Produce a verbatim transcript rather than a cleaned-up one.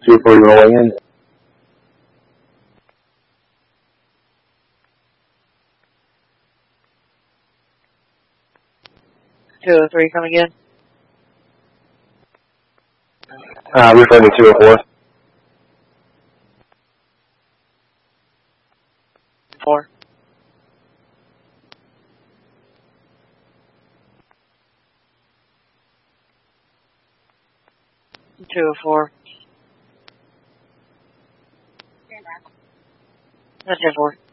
two oh four, you want to weigh in? two oh three coming in. Uh, refer to two oh four. Four. two oh four. That's ten four.